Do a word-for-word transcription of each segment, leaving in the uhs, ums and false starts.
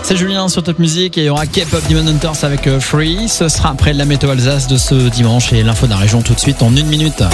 C'est Julien sur Top Music et il y aura K-Pop Demon Hunters avec euh, Free. Ce sera après la météo Alsace de ce dimanche et l'info de la région tout de suite en une minute.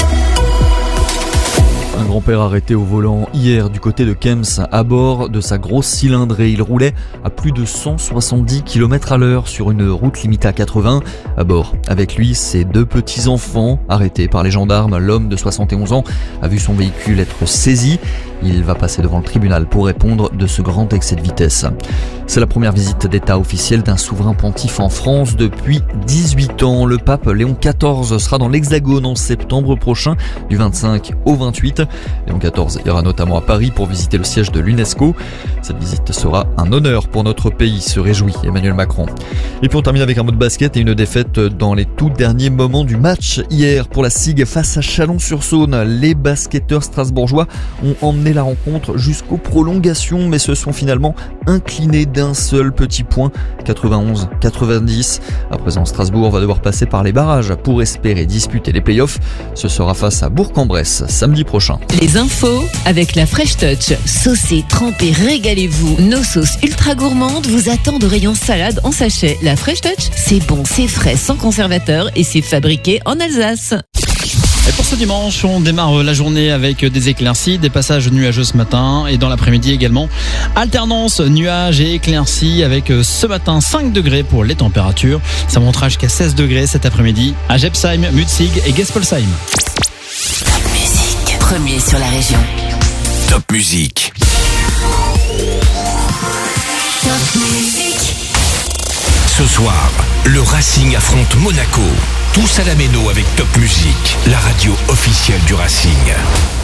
Un grand-père arrêté au volant hier du côté de Kems à bord de sa grosse cylindrée. Il roulait à plus de cent soixante-dix kilomètres à l'heure sur une route limitée à quatre-vingts. À bord, avec lui, ses deux petits-enfants arrêtés par les gendarmes. L'homme de soixante et onze ans a vu son véhicule être saisi. Il va passer devant le tribunal pour répondre de ce grand excès de vitesse. C'est la première visite d'État officielle d'un souverain pontife en France depuis dix-huit ans. Le pape Léon quatorze sera dans l'Hexagone en septembre prochain, du vingt-cinq au vingt-huit. Léon quatorze ira notamment à Paris pour visiter le siège de l'UNESCO. Cette visite sera un honneur pour notre pays, se réjouit Emmanuel Macron. Et puis on termine avec un mot de basket et une défaite dans les tout derniers moments du match hier pour la S I G face à Chalon-sur-Saône. Les basketteurs strasbourgeois ont emmené la rencontre jusqu'aux prolongations, mais se sont finalement inclinés d'un seul petit point, quatre-vingt-onze à quatre-vingt-dix. À présent, Strasbourg va devoir passer par les barrages pour espérer disputer les playoffs. Ce sera face à Bourg-en-Bresse samedi prochain. Les infos avec la Fresh Touch. Saucez, trempez, régalez-vous. Nos sauces ultra gourmandes vous attendent au rayon salade en sachet. La Fresh Touch, c'est bon, c'est frais, sans conservateur et c'est fabriqué en Alsace. Et pour ce dimanche, on démarre la journée avec des éclaircies, des passages nuageux ce matin et dans l'après-midi également. Alternance nuages et éclaircies avec ce matin cinq degrés pour les températures. Ça montera jusqu'à seize degrés cet après-midi à Gepsheim, Mutzig et Gespolsheim. Top Music, premier sur la région. Top Music. Top Music. Ce soir, le Racing affronte Monaco. Tous à la méno avec Top Music, la radio officielle du Racing.